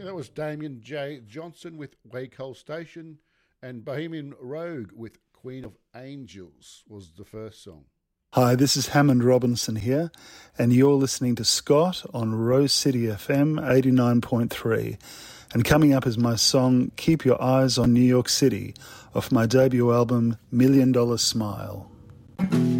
That was Damien J. Johnson with Wacol Station, and Bohemian Rogue with Queen of Angels was the first song. Hi, this is Hammond Robinson here, and you're listening to Scott on Rose City FM 89.3. And coming up is my song Keep Your Eyes on New York City off my debut album $1 Million Smile.